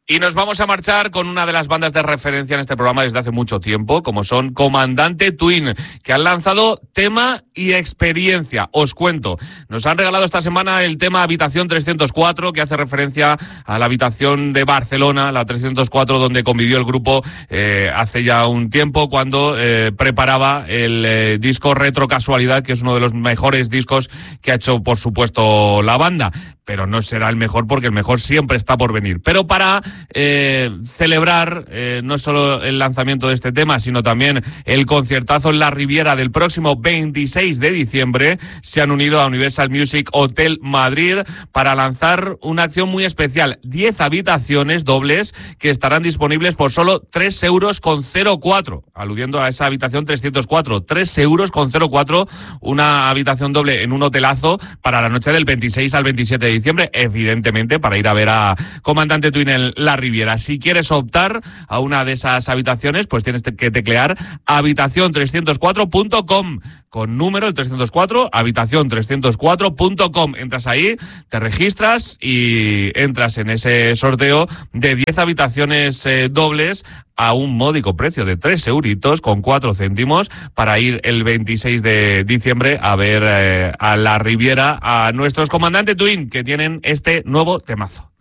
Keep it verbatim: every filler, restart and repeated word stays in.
Y nos vamos a marchar con una de las bandas de referencia en este programa desde hace mucho tiempo, como son Comandante Twin, que han lanzado tema y experiencia. Os cuento, nos han regalado esta semana el tema Habitación trescientos cuatro, que hace referencia a la habitación de Barcelona, la trescientos cuatro, donde convivió el grupo eh, hace ya un tiempo, cuando eh, preparaba el eh, disco Retro Casualidad, que es uno de los mejores discos que ha hecho, por supuesto, la banda. Pero no será el mejor, porque el mejor siempre está por venir. Pero para eh, celebrar eh, no solo el lanzamiento de este tema, sino también el conciertazo en la Riviera del próximo veintiséis de diciembre, se han unido a Universal Music Hotel Madrid para lanzar una acción muy especial. diez habitaciones dobles que estarán disponibles por solo tres euros con cero cuatro, aludiendo a esa habitación trescientos cuatro. tres euros con cero cuatro, una habitación doble en un hotelazo para la noche del veintiséis al veintisiete de diciembre, evidentemente para ir a ver a Comandante Twin en la Riviera. Si quieres optar a una de esas habitaciones, pues tienes que teclear habitación trescientos cuatro punto com, con número el trescientos cuatro, habitación trescientos cuatro punto com. Entras ahí, te registras y entras en ese sorteo de diez habitaciones eh, dobles a un módico precio de tres euritos con cuatro céntimos para ir el veintiséis de diciembre a ver eh, a la Riviera a nuestros Comandante Twin, que tienen este nuevo temazo.